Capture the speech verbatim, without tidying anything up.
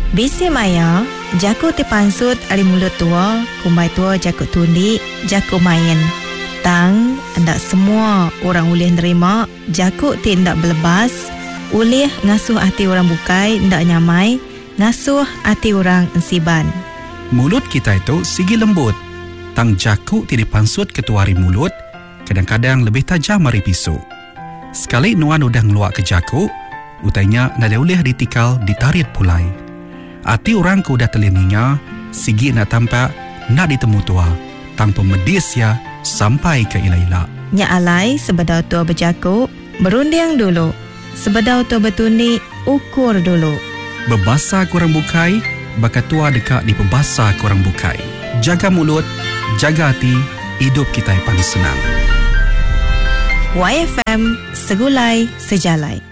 Bisi maya, jaku ti pansut ari mulut tua, kumbai tua jaku tundi, jaku main. Tang, andak semua orang boleh nerima, jaku ti ndak belebas, ulih ngasuh hati orang bukai, ndak nyamai, ngasuh hati orang ensiban. Mulut kita itu sigi lembut. Tang jaku ti dipansut ketuari mulut, kadang-kadang lebih tajam dari pisau. Sekali nuan udah ngeluak ke jaku, utainya nada ulih ditikal ditarit pulai. Hati orang ku dah telininya, sigi nak tampak, nak ditemu tua. Tang pemedis ya, sampai ke ila-ila. Nya alai sebedau tua berjaku, berunding dulu. Sebedau tua bertundi, ukur dulu. Berbasa kurang bukai, bakat tua dekat di pembasa kurang bukai. Jaga mulut, jaga hati, hidup kita yang paling senang. Y F M, segulai sejalai.